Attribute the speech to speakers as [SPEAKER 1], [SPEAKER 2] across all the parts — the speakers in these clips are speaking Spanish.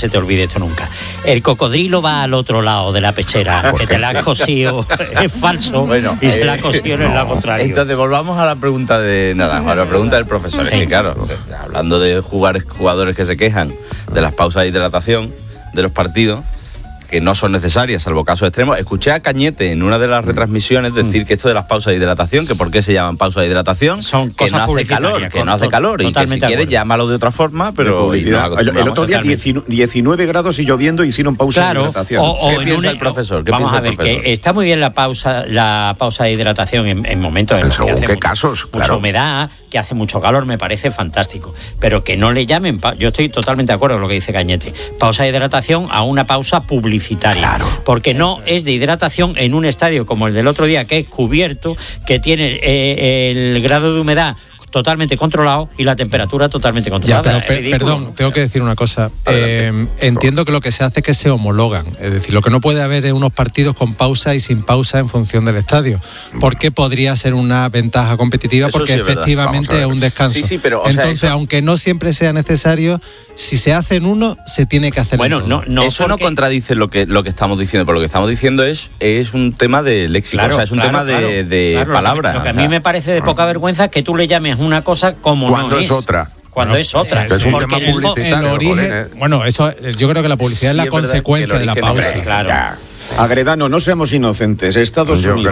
[SPEAKER 1] se te olvide esto nunca. El cocodrilo va al otro lado de la pechera, que te la has cosido, es falso, bueno, y se la ha cosido en el lado contrario.
[SPEAKER 2] Entonces volvamos a la pregunta de Naranjo, a la pregunta del profesor. Es que claro, hablando de jugadores que se quejan de las pausas de hidratación de los partidos, que no son necesarias, salvo casos extremos. Escuché a Cañete en una de las retransmisiones decir que esto de las pausas de hidratación, que por qué se llaman pausas de hidratación,
[SPEAKER 1] son
[SPEAKER 2] que no hace calor, y que si quieres llámalo de otra forma, pero...
[SPEAKER 3] El otro día 19 grados y lloviendo hicieron pausa de hidratación.
[SPEAKER 2] ¿Qué piensa el profesor?
[SPEAKER 1] Vamos a ver, que está muy bien la pausa de hidratación en momentos en los que hace mucha humedad, que hace mucho calor, me parece fantástico, pero que no le llamen, yo estoy totalmente de acuerdo con lo que dice Cañete, pausa de hidratación a una pausa publicitaria, porque no es de hidratación en un estadio como el del otro día, que es cubierto, que tiene el grado de humedad totalmente controlado y la temperatura totalmente controlada.
[SPEAKER 4] Ya, pero perdón, tengo que decir una cosa. Entiendo que lo que se hace es que se homologan. Es decir, lo que no puede haber es unos partidos con pausa y sin pausa en función del estadio. Porque podría ser una ventaja competitiva,
[SPEAKER 2] eso
[SPEAKER 4] porque
[SPEAKER 2] sí
[SPEAKER 4] efectivamente es un descanso.
[SPEAKER 2] Sí, pero,
[SPEAKER 4] entonces, aunque no siempre sea necesario, si se hace en uno, se tiene que hacer en otro.
[SPEAKER 2] Eso no contradice lo que estamos diciendo, pero lo que estamos diciendo es un tema de léxico, es un tema de palabras.
[SPEAKER 1] Lo que a mí me parece de poca vergüenza es que tú le llames una cosa como
[SPEAKER 5] cuando no es otra.
[SPEAKER 1] Cuando es otra.
[SPEAKER 5] Es un tema publicitario.
[SPEAKER 4] El origen, bueno, eso, yo creo que la publicidad es la consecuencia de la pausa.
[SPEAKER 1] Claro.
[SPEAKER 3] Agredano, no seamos inocentes. Estados Unidos.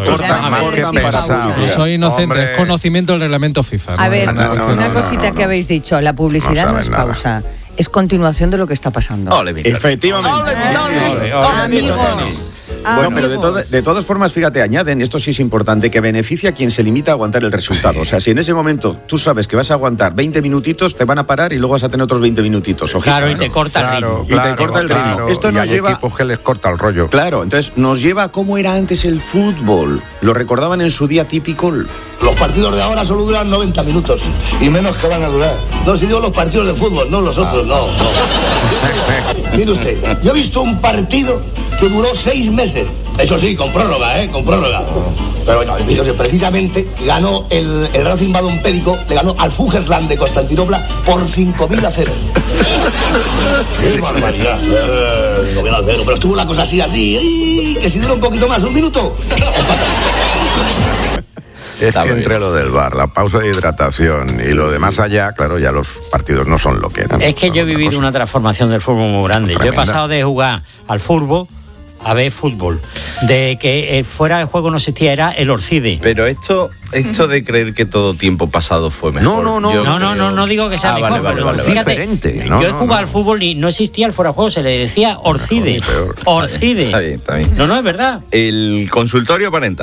[SPEAKER 4] No soy inocente, es conocimiento del reglamento FIFA.
[SPEAKER 6] A ver, una cosita que habéis dicho, la publicidad no es pausa, es continuación de lo que está pasando.
[SPEAKER 3] Efectivamente.
[SPEAKER 6] Amigos.
[SPEAKER 3] Bueno, pero de todas formas, fíjate, añaden, esto sí es importante, que beneficia a quien se limita a aguantar el resultado. O sea, si en ese momento tú sabes que vas a aguantar 20 minutitos, te van a parar y luego vas a tener otros 20 minutitos. Ojito,
[SPEAKER 1] claro, y te corta el ritmo.
[SPEAKER 3] Y te corta el ritmo. Esto nos lleva...
[SPEAKER 5] equipos que les corta el rollo.
[SPEAKER 3] Claro, entonces nos lleva a cómo era antes el fútbol. Lo recordaban en su día típico.
[SPEAKER 7] Los partidos de ahora solo duran 90 minutos y menos que van a durar. No, si digo los partidos de fútbol, no los otros, no. Mire usted, yo he visto un partido que duró 6 meses. Eso sí, con prórroga, con prórroga. Pero bueno, precisamente ganó el Racing Badompédico, le ganó al Fugersland de Constantinopla por 5.000-0. ¡Qué barbaridad! 5.000-0, pero estuvo la cosa así, que si dura un poquito más, un minuto.
[SPEAKER 5] Es que entre lo del VAR, la pausa de hidratación y lo de más allá, claro, ya los partidos no son lo que eran.
[SPEAKER 1] Es que yo he vivido una transformación del fútbol muy grande.
[SPEAKER 5] Tremenda.
[SPEAKER 1] Yo he pasado de jugar al fútbol a ver fútbol. De que fuera de juego no existía, era el Orcide.
[SPEAKER 2] Pero esto de creer que todo tiempo pasado fue mejor.
[SPEAKER 1] No digo que sea mejor.
[SPEAKER 2] Vale.
[SPEAKER 1] Fíjate,
[SPEAKER 5] diferente.
[SPEAKER 1] Yo he jugado al fútbol y no existía el fuera de juego, se le decía Orcide. Orcide.
[SPEAKER 2] Está bien.
[SPEAKER 1] No, es verdad.
[SPEAKER 2] El consultorio parental.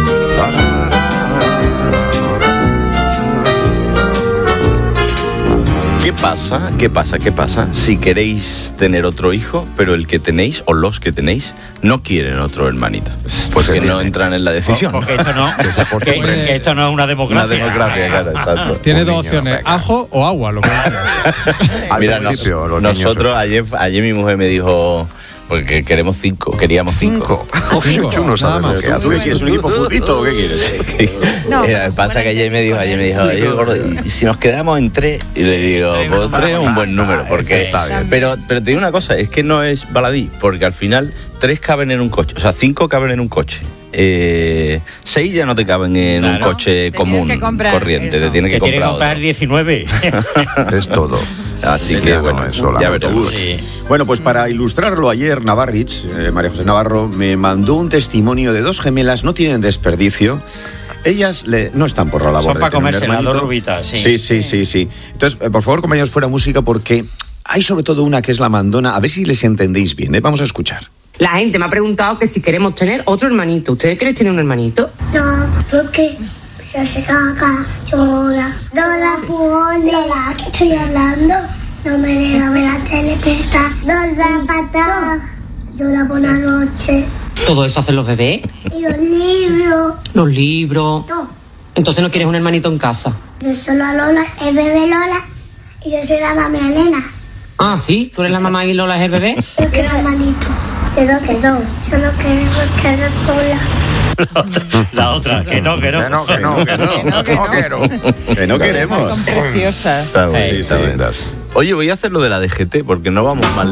[SPEAKER 2] ¿Qué pasa si queréis tener otro hijo, pero el que tenéis o los que tenéis no quieren otro hermanito? Pues que no entran en la decisión.
[SPEAKER 1] Porque esto no, que esto no es una democracia.
[SPEAKER 2] Una democracia, claro, exacto.
[SPEAKER 4] Tiene dos opciones, ajo o agua. Lo que
[SPEAKER 2] Mira, nosotros ayer mi mujer me dijo... Porque queríamos 5.
[SPEAKER 5] Uno sabe lo que
[SPEAKER 3] ¿Tú qué quieres? ¿Un equipo futbolito o qué quieres?
[SPEAKER 2] Pasa que ayer me dijo, oye, gordo, ¿y si nos quedamos en 3? Y le digo, pues 3 es un buen número, porque está bien. Pero te digo una cosa, es que no es baladí, porque al final 3 caben en un coche, o sea, 5 caben en un coche. 6 ya no te caben en un coche común, corriente, te tienes que comprar
[SPEAKER 1] 19.
[SPEAKER 5] Es todo.
[SPEAKER 2] Así que bueno, ya veremos.
[SPEAKER 1] Sí.
[SPEAKER 3] Bueno, pues para ilustrarlo ayer, Navarrich, María José Navarro, me mandó un testimonio de 2 gemelas, no tienen desperdicio. Ellas no están por la labor.
[SPEAKER 1] Son para comerse las 2 rubitas,
[SPEAKER 3] sí. Sí. Entonces, por favor, compañeros, fuera música, porque hay sobre todo una que es la mandona. A ver si les entendéis bien, Vamos a escuchar.
[SPEAKER 8] La gente me ha preguntado que si queremos tener otro hermanito. ¿Ustedes quieren tener un hermanito?
[SPEAKER 9] No, porque se hace caca, llora, no la pone, de la que estoy hablando. No me deja ver la tele, pesta, no la pata, llora por la noche.
[SPEAKER 8] ¿Todo eso hacen los bebés?
[SPEAKER 9] Y los libros.
[SPEAKER 8] ¿Los libros?
[SPEAKER 9] No.
[SPEAKER 8] Entonces no quieres un hermanito en casa.
[SPEAKER 9] Yo soy la Lola, el bebé Lola, y yo soy la mami Elena.
[SPEAKER 8] Ah, ¿sí? ¿Tú eres la mamá y Lola es el bebé?
[SPEAKER 9] Yo quiero hermanito. Pero que no, solo queremos quedar sola.
[SPEAKER 1] La otra, que no.
[SPEAKER 5] Que no queremos.
[SPEAKER 6] Son preciosas.
[SPEAKER 2] Oye, voy a hacer lo de la DGT porque no vamos mal.